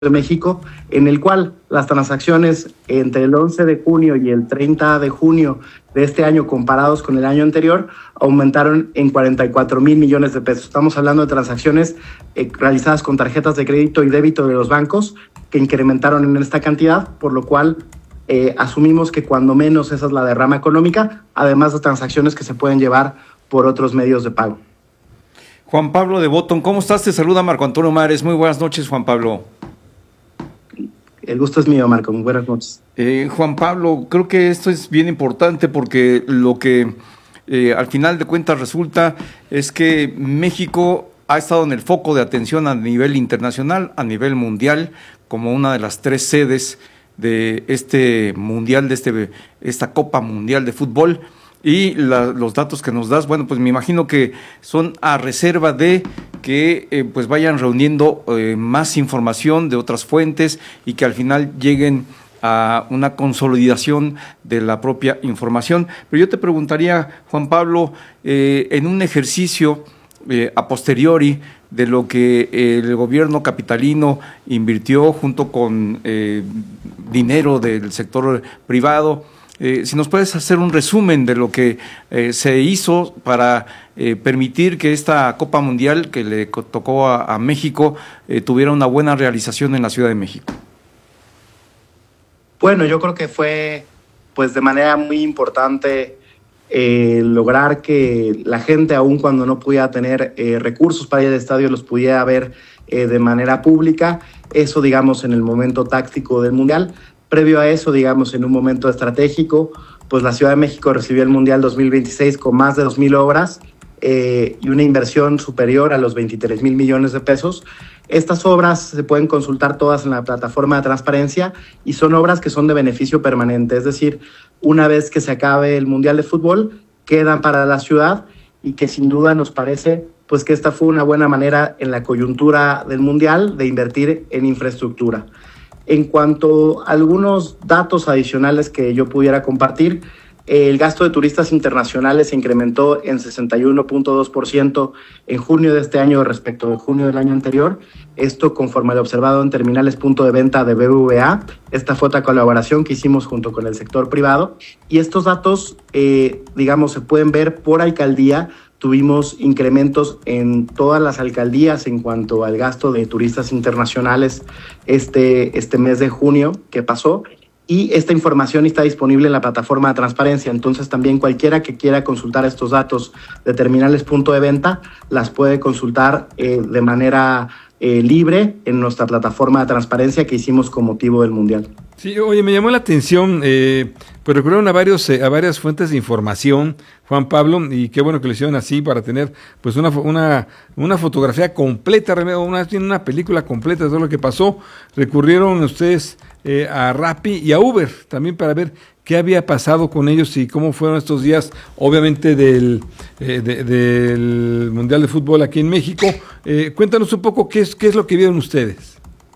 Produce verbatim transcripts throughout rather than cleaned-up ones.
de México, en el cual las transacciones entre el once de junio y el treinta de junio de este año, comparados con el año anterior, aumentaron en cuarenta y cuatro mil millones de pesos. Estamos hablando de transacciones eh, realizadas con tarjetas de crédito y débito de los bancos que incrementaron en esta cantidad, por lo cual eh, asumimos que cuando menos esa es la derrama económica, además de transacciones que se pueden llevar por otros medios de pago. Juan Pablo de Botton, ¿cómo estás? Te saluda Marco Antonio Mares. Muy buenas noches, Juan Pablo. El gusto es mío, Marco. Muy buenas noches. Eh, Juan Pablo, creo que esto es bien importante porque lo que eh, al final de cuentas resulta es que México ha estado en el foco de atención a nivel internacional, a nivel mundial, como una de las tres sedes de este mundial, de este esta Copa Mundial de Fútbol. Y la, los datos que nos das, bueno, pues me imagino que son a reserva de que eh, pues vayan reuniendo eh, más información de otras fuentes y que al final lleguen a una consolidación de la propia información. Pero yo te preguntaría, Juan Pablo, eh, en un ejercicio eh, a posteriori de lo que el gobierno capitalino invirtió junto con eh, dinero del sector privado, Eh, si nos puedes hacer un resumen de lo que eh, se hizo para eh, permitir que esta Copa Mundial que le tocó a, a México eh, tuviera una buena realización en la Ciudad de México. Bueno, yo creo que fue pues de manera muy importante eh, lograr que la gente, aun cuando no pudiera tener eh, recursos para ir al estadio, los pudiera ver eh, de manera pública. Eso, digamos, en el momento táctico del Mundial. Previo a eso, digamos, en un momento estratégico, pues la Ciudad de México recibió el Mundial dos mil veintiséis con más de dos mil obras eh, y una inversión superior a los veintitrés mil millones de pesos. Estas obras se pueden consultar todas en la plataforma de transparencia y son obras que son de beneficio permanente, es decir, una vez que se acabe el Mundial de Fútbol, quedan para la ciudad y que sin duda nos parece pues que esta fue una buena manera en la coyuntura del Mundial de invertir en infraestructura. En cuanto a algunos datos adicionales que yo pudiera compartir, el gasto de turistas internacionales se incrementó en sesenta y uno punto dos por ciento en junio de este año respecto de junio del año anterior. Esto conforme al observado en terminales punto de venta de B B V A. Esta fue otra colaboración que hicimos junto con el sector privado. Y estos datos, eh, digamos, se pueden ver por alcaldía. Tuvimos incrementos en todas las alcaldías en cuanto al gasto de turistas internacionales este, este mes de junio que pasó. Y esta información está disponible en la plataforma de transparencia. Entonces también cualquiera que quiera consultar estos datos de terminales punto de venta las puede consultar eh, de manera eh, libre en nuestra plataforma de transparencia que hicimos con motivo del Mundial. Sí, oye, me llamó la atención, eh, pues recurrieron a, varios, eh, a varias fuentes de información, Juan Pablo, y qué bueno que lo hicieron así para tener pues una una, una fotografía completa, una, una película completa de todo lo que pasó. Recurrieron ustedes eh, a Rappi y a Uber también para ver qué había pasado con ellos y cómo fueron estos días, obviamente, del, eh, de, del Mundial de Fútbol aquí en México. Eh, cuéntanos un poco qué es, qué es lo que vieron ustedes.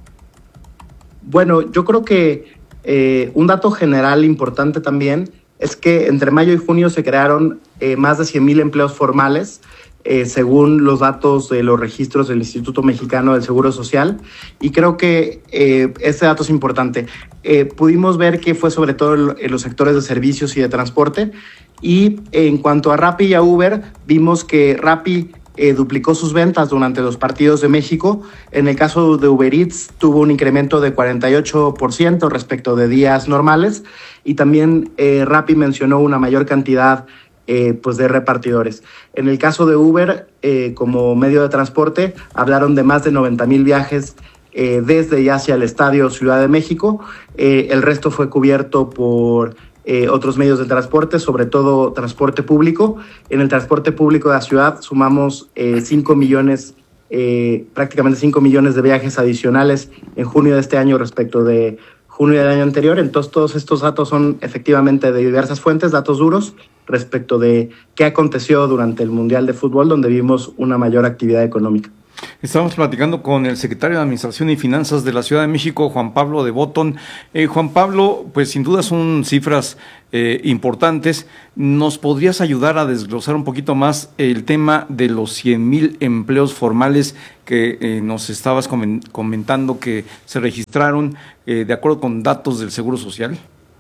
Bueno, yo creo que eh, un dato general importante también es que entre mayo y junio se crearon eh, más de cien mil empleos formales, eh, según los datos de los registros del Instituto Mexicano del Seguro Social, y creo que eh, ese dato es importante. Eh, pudimos ver que fue sobre todo en los sectores de servicios y de transporte, y en cuanto a Rappi y a Uber, vimos que Rappi Eh, duplicó sus ventas durante los partidos de México. En el caso de Uber Eats tuvo un incremento de cuarenta y ocho por ciento respecto de días normales y también eh, Rappi mencionó una mayor cantidad eh, pues de repartidores. En el caso de Uber, eh, como medio de transporte, hablaron de más de noventa mil viajes eh, desde y hacia el Estadio Ciudad de México. Eh, el resto fue cubierto por Eh, otros medios de transporte, sobre todo transporte público. En el transporte público de la ciudad sumamos eh, cinco millones, eh, prácticamente cinco millones de viajes adicionales en junio de este año respecto de junio del año anterior. Entonces todos estos datos son efectivamente de diversas fuentes, datos duros respecto de qué aconteció durante el Mundial de Fútbol, donde vimos una mayor actividad económica. Estamos platicando con el secretario de Administración y Finanzas de la Ciudad de México, Juan Pablo de Botton. Eh, Juan Pablo, pues sin duda son cifras eh, importantes. ¿Nos podrías ayudar a desglosar un poquito más el tema de los cien mil empleos formales que eh, nos estabas comentando que se registraron eh, de acuerdo con datos del Seguro Social?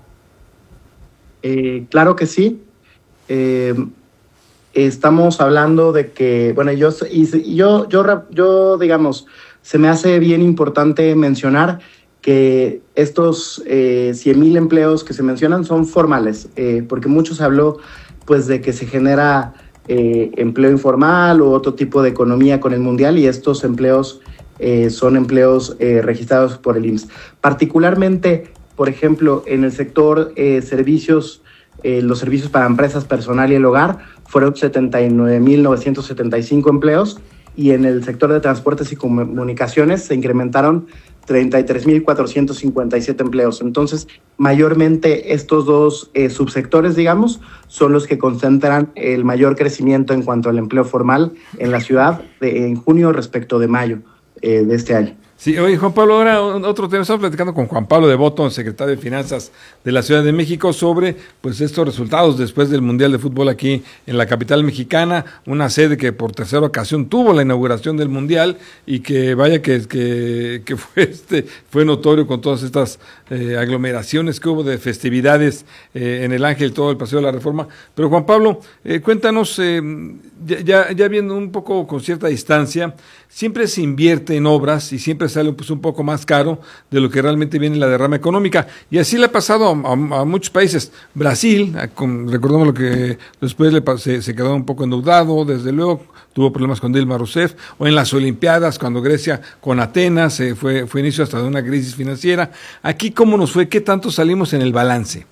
Eh, claro que sí. Eh, Estamos hablando de que, bueno, yo, y yo, yo, yo, digamos, se me hace bien importante mencionar que estos eh, cien mil empleos que se mencionan son formales, eh, porque mucho se habló, pues, de que se genera eh, empleo informal u otro tipo de economía con el mundial, y estos empleos eh, son empleos eh, registrados por el I M S S. Particularmente, por ejemplo, en el sector eh, servicios, eh, los servicios para empresas, personal y el hogar, fueron setenta y nueve mil novecientos setenta y cinco empleos, y en el sector de transportes y comunicaciones se incrementaron treinta y tres mil cuatrocientos cincuenta y siete empleos. Entonces, mayormente estos dos eh, subsectores, digamos, son los que concentran el mayor crecimiento en cuanto al empleo formal en la ciudad de, en junio respecto de mayo eh, de este año. Sí, oye, Juan Pablo, ahora otro tema. Estamos platicando con Juan Pablo de Botton, secretario de Finanzas de la Ciudad de México, sobre pues estos resultados después del Mundial de Fútbol aquí en la capital mexicana, una sede que por tercera ocasión tuvo la inauguración del Mundial y que vaya que, que, que fue, este, fue notorio con todas estas eh, aglomeraciones que hubo de festividades eh, en el Ángel, todo el Paseo de la Reforma. Pero Juan Pablo, eh, cuéntanos, eh, ya, ya, ya viendo un poco con cierta distancia, siempre se invierte en obras y siempre sale pues, un poco más caro de lo que realmente viene la derrama económica. Y así le ha pasado a, a, a muchos países. Brasil, a, con, recordemos lo que después le, se, se quedó un poco endeudado, desde luego tuvo problemas con Dilma Rousseff, o en las Olimpiadas, cuando Grecia con Atenas eh, fue, fue inicio hasta de una crisis financiera. Aquí, ¿cómo nos fue? ¿Qué tanto salimos en el balance?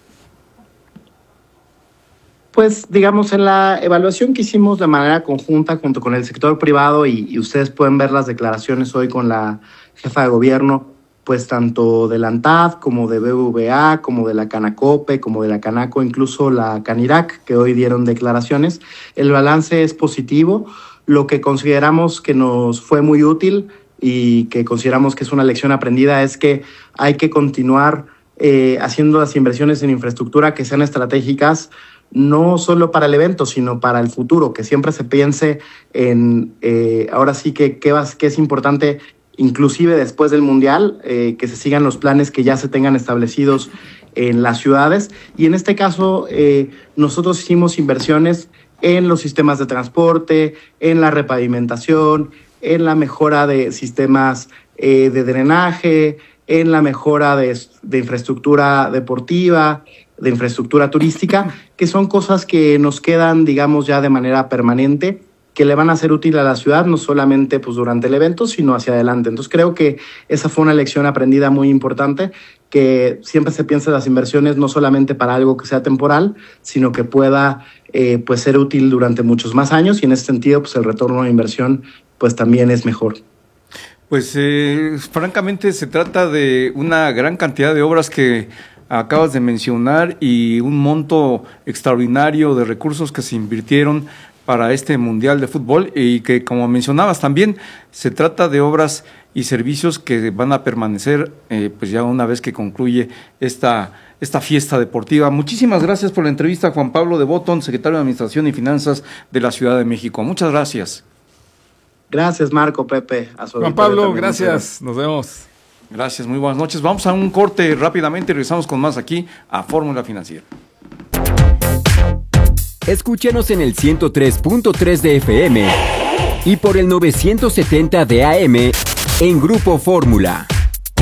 Pues, digamos, en la evaluación que hicimos de manera conjunta junto con el sector privado, y, y ustedes pueden ver las declaraciones hoy con la jefa de gobierno, pues tanto de la ANTAD como de B B V A, como de la Canacope, como de la Canaco, incluso la Canirac, que hoy dieron declaraciones, el balance es positivo. Lo que consideramos que nos fue muy útil y que consideramos que es una lección aprendida es que hay que continuar eh, haciendo las inversiones en infraestructura que sean estratégicas, no solo para el evento, sino para el futuro, que siempre se piense en, eh, ahora sí que, que, que es importante, inclusive después del Mundial, eh, que se sigan los planes que ya se tengan establecidos en las ciudades. Y en este caso, eh, nosotros hicimos inversiones en los sistemas de transporte, en la repavimentación, en la mejora de sistemas eh, de drenaje, en la mejora de, de infraestructura deportiva, de infraestructura turística, que son cosas que nos quedan, digamos, ya de manera permanente, que le van a ser útil a la ciudad, no solamente pues, durante el evento, sino hacia adelante. Entonces creo que esa fue una lección aprendida muy importante, que siempre se piensa en las inversiones no solamente para algo que sea temporal, sino que pueda eh, pues, ser útil durante muchos más años, y en ese sentido pues, el retorno de inversión pues, también es mejor. Pues eh, francamente se trata de una gran cantidad de obras que acabas de mencionar y un monto extraordinario de recursos que se invirtieron para este Mundial de Fútbol, y que, como mencionabas también, se trata de obras y servicios que van a permanecer eh, pues ya una vez que concluye esta, esta fiesta deportiva. Muchísimas gracias por la entrevista, Juan Pablo de Botton, secretario de Administración y Finanzas de la Ciudad de México. Muchas gracias. Gracias, Marco, Pepe. A su Juan Pablo, también. Gracias. Nos vemos. Gracias, muy buenas noches. Vamos a un corte rápidamente y regresamos con más aquí a Fórmula Financiera. Escúchanos en el ciento tres punto tres de F M y por el novecientos setenta de A M en Grupo Fórmula.